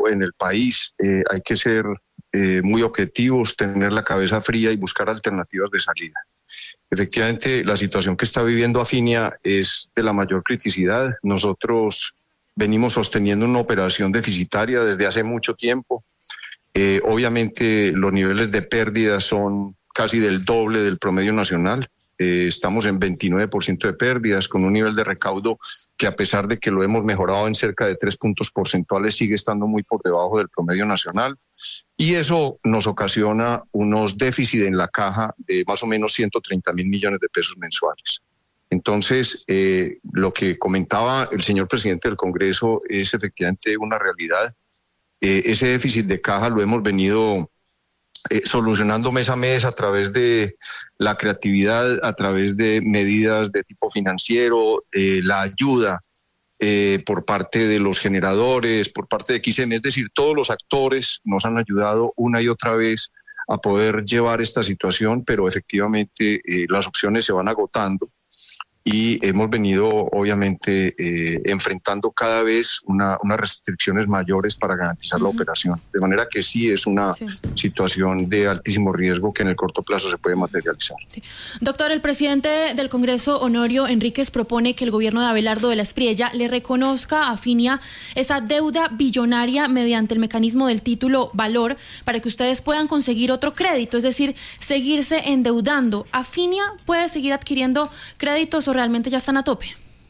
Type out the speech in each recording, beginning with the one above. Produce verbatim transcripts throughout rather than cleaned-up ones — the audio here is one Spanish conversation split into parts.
momento en el país eh, hay que ser eh, muy objetivos, tener la cabeza fría y buscar alternativas de salida. Efectivamente, la situación que está viviendo Afinia es de la mayor criticidad. Nosotros venimos sosteniendo una operación deficitaria desde hace mucho tiempo. Eh, obviamente los niveles de pérdidas son casi del doble del promedio nacional. Eh, estamos en veintinueve por ciento de pérdidas, con un nivel de recaudo que, a pesar de que lo hemos mejorado en cerca de tres puntos porcentuales, sigue estando muy por debajo del promedio nacional. Y eso nos ocasiona unos déficits en la caja de más o menos ciento treinta mil millones de pesos mensuales. Entonces, eh, lo que comentaba el señor presidente del Congreso es efectivamente una realidad. Eh, ese déficit de caja lo hemos venido eh, solucionando mes a mes a través de la creatividad, a través de medidas de tipo financiero, eh, la ayuda eh, por parte de los generadores, por parte de X M, es decir, todos los actores nos han ayudado una y otra vez a poder llevar esta situación, pero efectivamente eh, las opciones se van agotando. Y hemos venido, obviamente, eh, enfrentando cada vez una, unas restricciones mayores para garantizar uh-huh. la operación. De manera que sí es una sí. situación de altísimo riesgo que en el corto plazo se puede materializar. Sí. Doctor, el presidente del Congreso, Honorio Enríquez, propone que el gobierno de Abelardo de la Espriella le reconozca a Afinia esa deuda billonaria mediante el mecanismo del título valor para que ustedes puedan conseguir otro crédito, es decir, seguirse endeudando. ¿Afinia puede seguir adquiriendo créditos o realmente ya están a tope?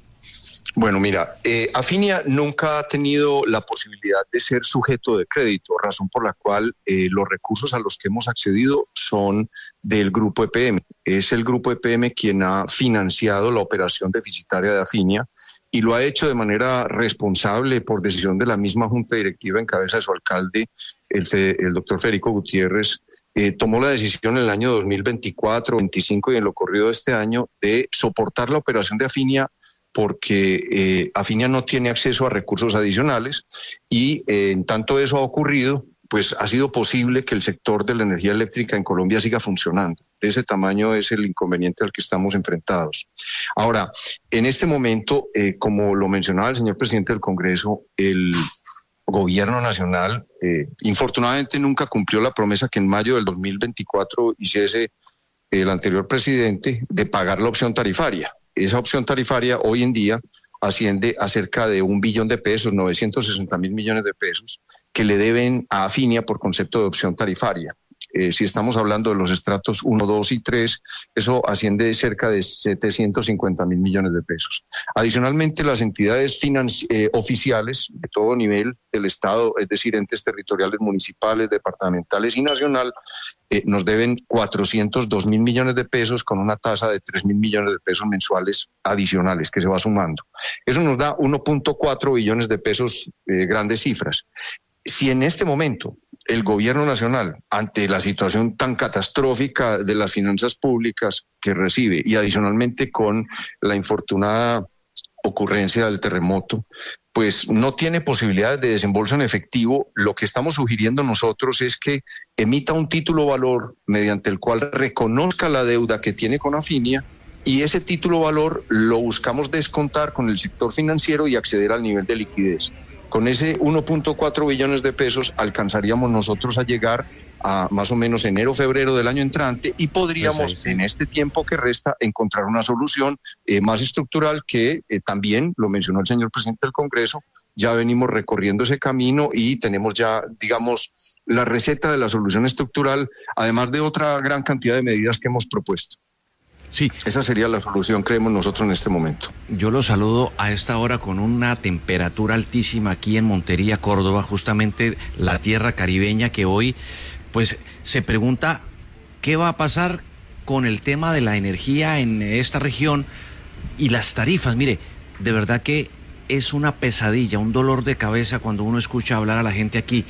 Bueno, mira, eh, Afinia nunca ha tenido la posibilidad de ser sujeto de crédito, razón por la cual eh, los recursos a los que hemos accedido son del Grupo E P M. Es el Grupo E P M quien ha financiado la operación deficitaria de Afinia y lo ha hecho de manera responsable por decisión de la misma Junta Directiva en cabeza de su alcalde, el, el doctor Federico Gutiérrez. Eh, tomó la decisión en el año dos mil veinticuatro, veinticinco y en lo corrido de este año de soportar la operación de Afinia porque eh, Afinia no tiene acceso a recursos adicionales y eh, en tanto eso ha ocurrido, pues ha sido posible que el sector de la energía eléctrica en Colombia siga funcionando. De ese tamaño es el inconveniente al que estamos enfrentados. Ahora, en este momento, eh, como lo mencionaba el señor presidente del Congreso, el Gobierno Nacional, eh, infortunadamente nunca cumplió la promesa que en mayo del dos mil veinticuatro hiciese el anterior presidente de pagar la opción tarifaria. Esa opción tarifaria hoy en día asciende a cerca de un billón de pesos, novecientos sesenta mil millones de pesos, que le deben a Afinia por concepto de opción tarifaria. Eh, si estamos hablando de los estratos uno, dos y tres, eso asciende de cerca de setecientos cincuenta mil millones de pesos. Adicionalmente, las entidades financi- eh, oficiales de todo nivel del Estado, es decir, entes territoriales municipales, departamentales y nacional, eh, nos deben cuatrocientos dos mil millones de pesos con una tasa de tres mil millones de pesos mensuales adicionales que se va sumando. Eso nos da uno punto cuatro billones de pesos, eh, grandes cifras. Si en este momento el gobierno nacional, ante la situación tan catastrófica de las finanzas públicas que recibe y adicionalmente con la infortunada ocurrencia del terremoto, pues no tiene posibilidades de desembolso en efectivo, lo que estamos sugiriendo nosotros es que emita un título valor mediante el cual reconozca la deuda que tiene con Afinia y ese título valor lo buscamos descontar con el sector financiero y acceder al nivel de liquidez. Con ese uno punto cuatro billones de pesos alcanzaríamos nosotros a llegar a más o menos enero, febrero del año entrante y podríamos en este tiempo que resta encontrar una solución eh, más estructural que eh, también, lo mencionó el señor presidente del Congreso, ya venimos recorriendo ese camino y tenemos ya, digamos, la receta de la solución estructural, además de otra gran cantidad de medidas que hemos propuesto. Sí. Esa sería la solución, creemos nosotros, en este momento. Yo lo saludo a esta hora con una temperatura altísima aquí en Montería, Córdoba, justamente la tierra caribeña que hoy, pues, se pregunta qué va a pasar con el tema de la energía en esta región y las tarifas. Mire, de verdad que es una pesadilla, un dolor de cabeza cuando uno escucha hablar a la gente aquí.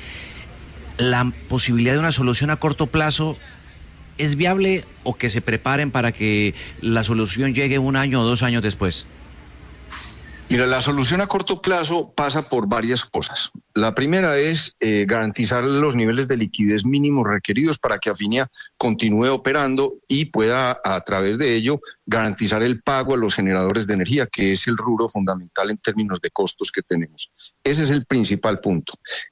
La posibilidad de una solución a corto plazo, ¿es viable o que se preparen para que la solución llegue un año o dos años después? Mira, la solución a corto plazo pasa por varias cosas. La primera es eh, garantizar los niveles de liquidez mínimos requeridos para que Afinia continúe operando y pueda, a través de ello, garantizar el pago a los generadores de energía, que es el rubro fundamental en términos de costos que tenemos. Ese es el principal punto.